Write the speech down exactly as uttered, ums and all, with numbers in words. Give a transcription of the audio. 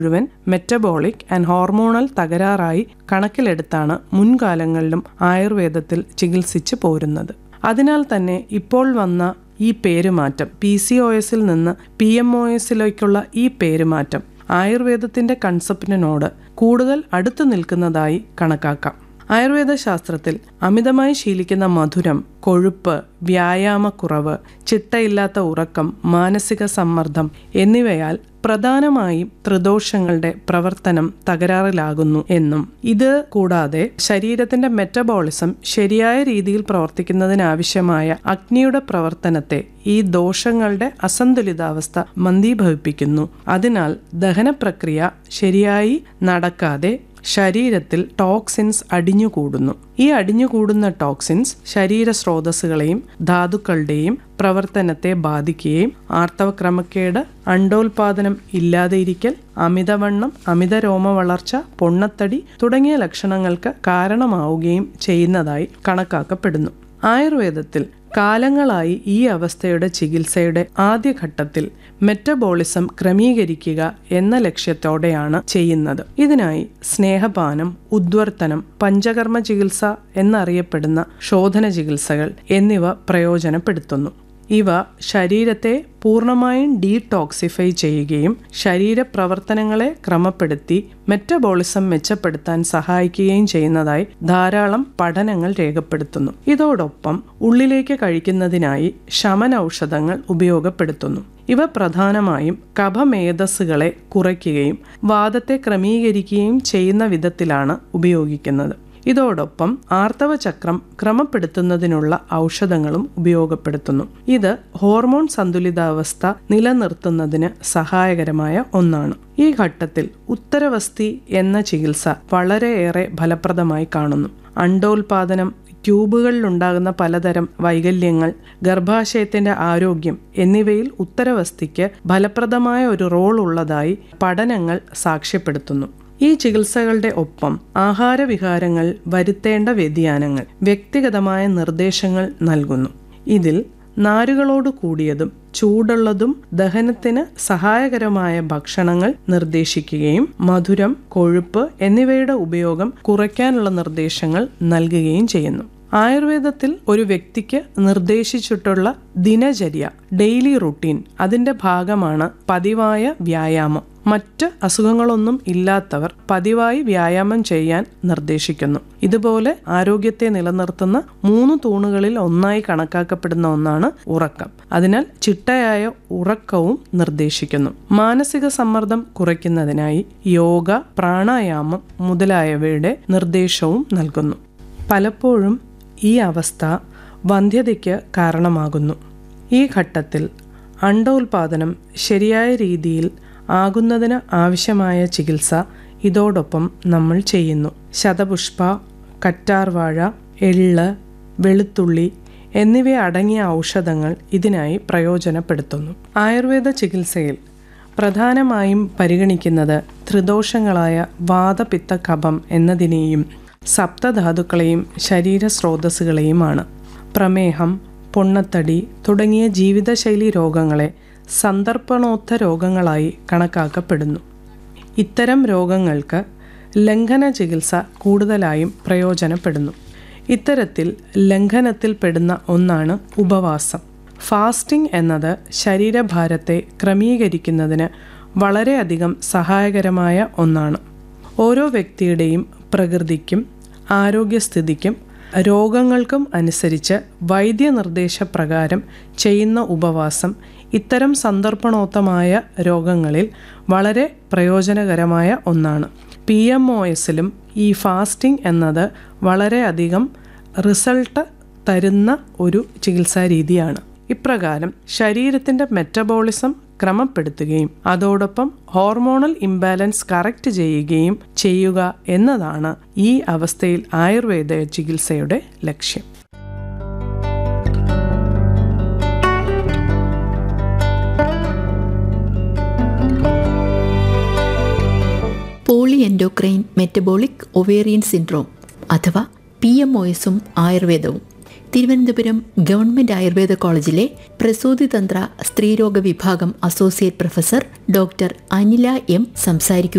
മുഴുവൻ metabolic and hormonal തകരാറായി കണക്കിലെടുത്താണ് മുൻകാലങ്ങളിലും ആയുർവേദത്തിൽ ചികിത്സിച്ചു പോരുന്നത്. അതിനാൽ തന്നെ ഇപ്പോൾ വന്ന ഈ പേരുമാറ്റം, പി സി ഒ എസിൽ നിന്ന് പി എം ഒ എസിലേക്കുള്ള ഈ പേരുമാറ്റം ആയുർവേദത്തിന്റെ കൺസെപ്റ്റിനോട് കൂടുതൽ അടുത്തു നിൽക്കുന്നതായി കണക്കാക്കാം. ആയുർവേദ ശാസ്ത്രത്തിൽ അമിതമായി ശീലിക്കുന്ന മധുരം, കൊഴുപ്പ്, വ്യായാമക്കുറവ്, ചിട്ടയില്ലാത്ത ഉറക്കം, മാനസിക സമ്മർദ്ദം എന്നിവയാൽ പ്രധാനമായും ത്രിദോഷങ്ങളുടെ പ്രവർത്തനം തകരാറിലാകുന്നു എന്നും ഇത് കൂടാതെ ശരീരത്തിന്റെ മെറ്റബോളിസം ശരിയായ രീതിയിൽ പ്രവർത്തിക്കുന്നതിനാവശ്യമായ അഗ്നിയുടെ പ്രവർത്തനത്തെ ഈ ദോഷങ്ങളുടെ അസന്തുലിതാവസ്ഥ മന്ദീഭവിപ്പിക്കുന്നു. അതിനാൽ ദഹന പ്രക്രിയ ശരിയായി നടക്കാതെ ശരീരത്തിൽ ടോക്സിൻസ് അടിഞ്ഞുകൂടുന്നു. ഈ അടിഞ്ഞുകൂടുന്ന ടോക്സിൻസ് ശരീര സ്രോതസ്സുകളെയും ധാതുക്കളുടെയും പ്രവർത്തനത്തെ ബാധിക്കുകയും ആർത്തവക്രമക്കേട്, അണ്ടോൽപാദനം ഇല്ലാതെയിരിക്കൽ, അമിതവണ്ണം, അമിത രോമ വളർച്ച, പൊണ്ണത്തടി തുടങ്ങിയ ലക്ഷണങ്ങൾക്ക് കാരണമാവുകയും ചെയ്യുന്നതായി കണക്കാക്കപ്പെടുന്നു. ആയുർവേദത്തിൽ കാലങ്ങളായി ഈ അവസ്ഥയുടെ ചികിത്സയുടെ ആദ്യഘട്ടത്തിൽ മെറ്റബോളിസം ക്രമീകരിക്കുക എന്ന ലക്ഷ്യത്തോടെയാണ് ചെയ്യുന്നത്. ഇതിനായി സ്നേഹപാനം, ഉദ്വർത്തനം, പഞ്ചകർമ്മ ചികിത്സ എന്നറിയപ്പെടുന്ന ശോധന ചികിത്സകൾ എന്നിവ പ്രയോജനപ്പെടുത്തുന്നു. ഇവ ശരീരത്തെ പൂർണ്ണമായും ഡീടോക്സിഫൈ ചെയ്യുകയും ശരീരപ്രവർത്തനങ്ങളെ ക്രമപ്പെടുത്തി മെറ്റബോളിസം മെച്ചപ്പെടുത്താൻ സഹായിക്കുകയും ചെയ്യുന്നതായി ധാരാളം പഠനങ്ങൾ രേഖപ്പെടുത്തുന്നു. ഇതോടൊപ്പം ഉള്ളിലേക്ക് കഴിക്കുന്നതിനായി ശമന ഔഷധങ്ങൾ ഉപയോഗപ്പെടുത്തുന്നു. ഇവ പ്രധാനമായും കഫമേധസ്സുകളെ കുറയ്ക്കുകയും വാതത്തെ ക്രമീകരിക്കുകയും ചെയ്യുന്ന വിധത്തിലാണ് ഉപയോഗിക്കുന്നത്. ഇതോടൊപ്പം ആർത്തവചക്രം ക്രമപ്പെടുത്തുന്നതിനുള്ള ഔഷധങ്ങളും ഉപയോഗപ്പെടുത്തുന്നു. ഇത് ഹോർമോൺ സന്തുലിതാവസ്ഥ നിലനിർത്തുന്നതിന് സഹായകരമായ ഒന്നാണ്. ഈ ഘട്ടത്തിൽ ഉത്തരവസ്തി എന്ന ചികിത്സ വളരെയേറെ ഫലപ്രദമായി കാണുന്നു. അണ്ടോൽപാദനം, ട്യൂബുകളിലുണ്ടാകുന്ന പലതരം വൈകല്യങ്ങൾ, ഗർഭാശയത്തിന്റെ ആരോഗ്യം എന്നിവയിൽ ഉത്തരവസ്തിക്ക് ഫലപ്രദമായ ഒരു റോൾ ഉള്ളതായി പഠനങ്ങൾ സാക്ഷ്യപ്പെടുത്തുന്നു. ഈ ചികിത്സകളുടെ ഒപ്പം ആഹാരവിഹാരങ്ങൾ വരുത്തേണ്ട വ്യതിയാനങ്ങൾ, വ്യക്തിഗതമായ നിർദ്ദേശങ്ങൾ നൽകുന്നു. ഇതിൽ നാരുകളോട് കൂടിയതും ചൂടുള്ളതും ദഹനത്തിന് സഹായകരമായ ഭക്ഷണങ്ങൾ നിർദ്ദേശിക്കുകയും മധുരം, കൊഴുപ്പ് എന്നിവയുടെ ഉപയോഗം കുറയ്ക്കാനുള്ള നിർദ്ദേശങ്ങൾ നൽകുകയും ചെയ്യുന്നു. ആയുർവേദത്തിൽ ഒരു വ്യക്തിക്ക് നിർദ്ദേശിച്ചിട്ടുള്ള ദിനചര്യ, ഡെയിലി റുട്ടീൻ, അതിന്റെ ഭാഗമാണ് പതിവായ വ്യായാമം. മറ്റ് അസുഖങ്ങളൊന്നും ഇല്ലാത്തവർ പതിവായി വ്യായാമം ചെയ്യാൻ നിർദ്ദേശിക്കുന്നു. ഇതുപോലെ ആരോഗ്യത്തെ നിലനിർത്തുന്ന മൂന്ന് തൂണുകളിൽ ഒന്നായി കണക്കാക്കപ്പെടുന്ന ഒന്നാണ് ഉറക്കം. അതിനാൽ ചിട്ടയായ ഉറക്കവും നിർദ്ദേശിക്കുന്നു. മാനസിക സമ്മർദ്ദം കുറയ്ക്കുന്നതിനായി യോഗ, പ്രാണായാമം മുതലായവയുടെ നിർദ്ദേശവും നൽകുന്നു. പലപ്പോഴും ഈ അവസ്ഥ വന്ധ്യതയ്ക്ക് കാരണമാകുന്നു. ഈ ഘട്ടത്തിൽ അണ്ടോൽപാദനം ശരിയായ രീതിയിൽ ആകുന്നതിന് ആവശ്യമായ ചികിത്സ ഇതോടൊപ്പം നമ്മൾ ചെയ്യുന്നു. ശതപുഷ്പ, കറ്റാർവാഴ, എള്ള്, വെളുത്തുള്ളി എന്നിവ അടങ്ങിയ ഔഷധങ്ങൾ ഇതിനായി പ്രയോജനപ്പെടുത്തുന്നു. ആയുർവേദ ചികിത്സയിൽ പ്രധാനമായും പരിഗണിക്കുന്നത് ത്രിദോഷങ്ങളായ വാതപിത്ത കഫം എന്നതിനെയും സപ്തധാതുക്കളെയും ശരീര സ്രോതസ്സുകളെയുമാണ്. പ്രമേഹം, പൊണ്ണത്തടി തുടങ്ങിയ ജീവിതശൈലി രോഗങ്ങളെ സന്ദർഭണോത്ത രോഗങ്ങളായി കണക്കാക്കപ്പെടുന്നു. ഇത്തരം രോഗങ്ങൾക്ക് ലംഘന ചികിത്സ കൂടുതലായും പ്രയോജനപ്പെടുന്നു. ഇത്തരത്തിൽ ലംഘനത്തിൽപ്പെടുന്ന ഒന്നാണ് ഉപവാസം. ഫാസ്റ്റിംഗ് എന്നത് ശരീരഭാരത്തെ ക്രമീകരിക്കുന്നതിന് വളരെയധികം സഹായകരമായ ഒന്നാണ്. ഓരോ വ്യക്തിയുടെയും പ്രകൃതിക്കും ആരോഗ്യസ്ഥിതിക്കും രോഗങ്ങൾക്കും അനുസരിച്ച് വൈദ്യനിർദ്ദേശപ്രകാരം ചെയ്യുന്ന ഉപവാസം ഇത്തരം സന്ദർഭണോത്തമായ രോഗങ്ങളിൽ വളരെ പ്രയോജനകരമായ ഒന്നാണ്. പി എം ഒ എസിലും ഈ ഫാസ്റ്റിംഗ് എന്നത് വളരെയധികം റിസൾട്ട് തരുന്ന ഒരു ചികിത്സാ രീതിയാണ്. ഇപ്രകാരം ശരീരത്തിൻ്റെ മെറ്റബോളിസം ക്രമപ്പെടുത്തുകയും അതോടൊപ്പം ഹോർമോണൽ ഇംബാലൻസ് കറക്റ്റ് ചെയ്യുകയും ചെയ്യുക എന്നതാണ് ഈ അവസ്ഥയിൽ ആയുർവേദ ചികിത്സയുടെ ലക്ഷ്യം. Poly endocrine metabolic ovarian syndrome അഥവാ പി എം ഒ എസും ആയുർവേദവും തിരുവനന്തപുരം ഗവൺമെന്റ് ആയുർവേദ കോളേജിലെ പ്രസൂതിതന്ത്ര സ്ത്രീരോഗ വിഭാഗം associate professor doctor Anila M സംസാരിക്കുക.